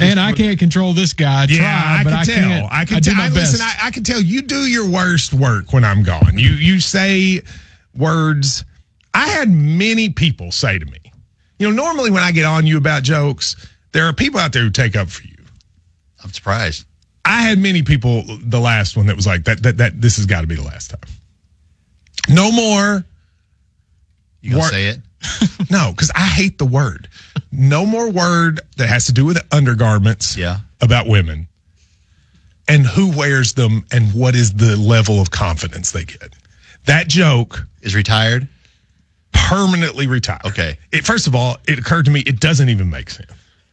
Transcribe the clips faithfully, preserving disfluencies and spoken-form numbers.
And I can't control this guy. I yeah, try, I but can I tell. can't. I can I do tell. my I, listen, best. I, I can tell you do your worst work when I'm gone. You you say words. I had many people say to me, you know, normally when I get on you about jokes, there are people out there who take up for you. I'm surprised. I had many people, the last one that was like, that, that, that this has got to be the last time. No more. You gonna wor- say it? No, because I hate the word. No more word that has to do with undergarments Yeah. about women and who wears them and what is the level of confidence they get. That joke Is retired? permanently retired. Okay. It, first of all, it occurred to me it doesn't even make sense.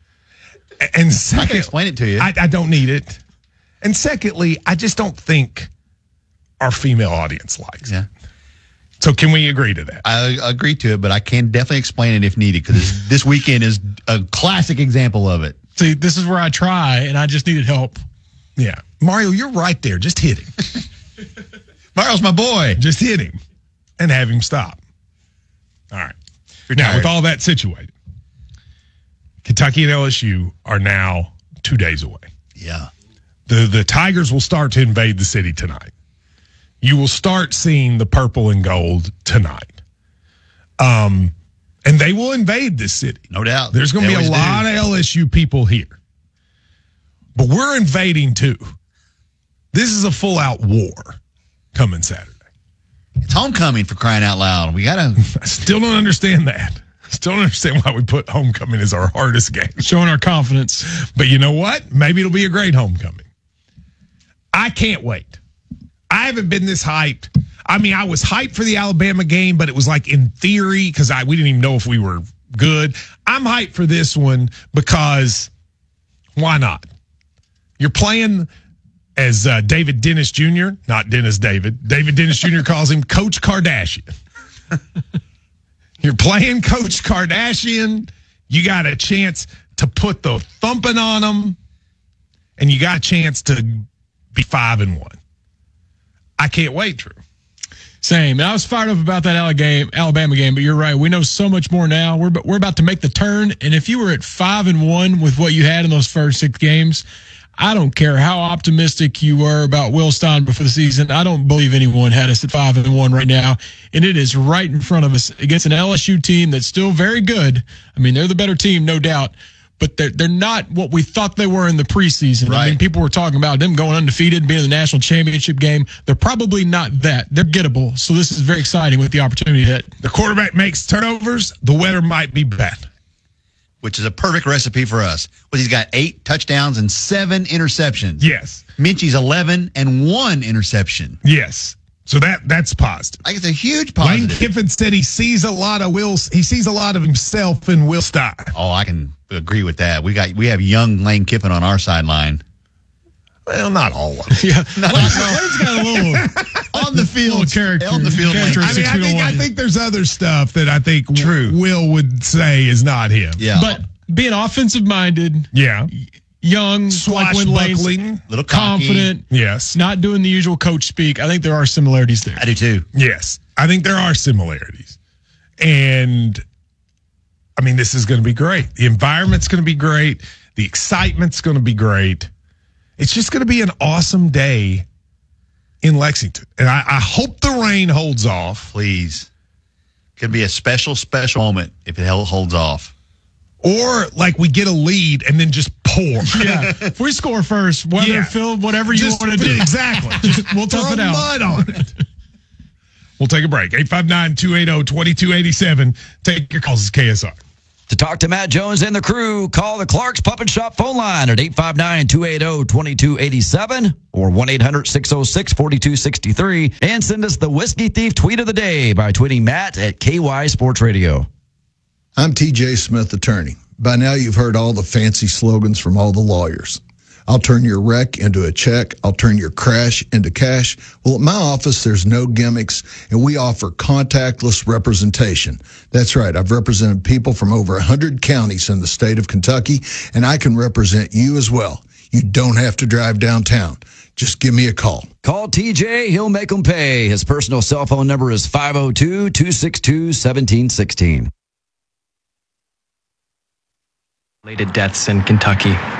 And second, I can explain it to you. I, I don't need it. And secondly, I just don't think our female audience likes yeah. it. So can we agree to that? I agree to it, but I can definitely explain it if needed because this weekend is a classic example of it. See, this is where I try, and I just needed help. Yeah. Mario, you're right there. Just hit him. Mario's my boy. Just hit him and have him stop. All right. Retired. Now, with all that situated, Kentucky and L S U are now two days away. Yeah. The the Tigers will start to invade the city tonight. You will start seeing the purple and gold tonight. Um, and they will invade this city. No doubt. There's going to They be a always lot do. of L S U people here. But we're invading too. This is a full-out war coming Saturday. It's homecoming for crying out loud. We got to. I still don't understand that. Still don't understand why we put homecoming as our hardest game. Showing our confidence. But you know what? Maybe it'll be a great homecoming. I can't wait. I haven't been this hyped. I mean, I was hyped for the Alabama game, but it was like in theory because I we didn't even know if we were good. I'm hyped for this one because why not? You're playing as uh, David Dennis Junior, not Dennis David. David Dennis Junior calls him Coach Kardashian. You're playing Coach Kardashian. You got a chance to put the thumping on him, and you got a chance to be five and one. I can't wait, Drew. Same. And I was fired up about that Alabama game, but you're right. We know so much more now. We're we're about to make the turn, and if you were at five and one with what you had in those first six games, I don't care how optimistic you were about Will Stein before the season. I don't believe anyone had us at five and one right now, and it is right in front of us against an L S U team that's still very good. I mean, they're the better team, no doubt, but they're they're not what we thought they were in the preseason. Right. I mean, people were talking about them going undefeated, being in the national championship game. They're probably not that. They're gettable. So this is very exciting with the opportunity that The quarterback makes turnovers. The weather might be bad. Which is a perfect recipe for us. Well, he's got eight touchdowns and seven interceptions. Yes. Minchie's eleven and one interception. Yes. So that that's positive. Like it's a huge Lane positive. Kiffin said he sees a lot of Will. He sees a lot of himself in Will Stein. Oh, I can agree with that. We got we have young Lane Kiffin on our sideline. Well, not all of it. yeah, Lane's got a little On the field, Little character- on the field. character- Lane I mean, I Six think feet I away. think there's other stuff that I think True. Will would say is not him. Yeah, but being offensive minded, Yeah. young, like when Lane's Swashbuckling. little cocky. confident, Yes. not doing the usual coach speak. I think there are similarities there. I do too. Yes. I think there are similarities. And I mean, this is going to be great. The environment's going to be great. The excitement's going to be great. It's just going to be an awesome day in Lexington. And I, I hope the rain holds off. Please, could be a special, special moment if it held- holds off. Or like we get a lead and then just pour. Yeah, if we score first, weather, Yeah. Phil, whatever you Just- want to do. Exactly. Just, we'll tough Throw it out. mud on it. We'll take a break. eight five nine, two eight zero, two two eight seven. Take your calls. It's K S R. To talk to Matt Jones and the crew, call the Clark's Puppet Shop phone line at eight five nine, two eight zero, two two eight seven or one eight hundred, six oh six, four two six three. And send us the Whiskey Thief tweet of the day by tweeting Matt at K Y Sports Radio. I'm T J Smith, attorney. By now you've heard all the fancy slogans from all the lawyers. I'll turn your wreck into a check. I'll turn your crash into cash. Well, at my office, there's no gimmicks, and we offer contactless representation. That's right. I've represented people from over one hundred counties in the state of Kentucky, and I can represent you as well. You don't have to drive downtown. Just give me a call. Call T J. He'll make them pay. His personal cell phone number is five oh two, two six two, one seven one six. Related deaths in Kentucky.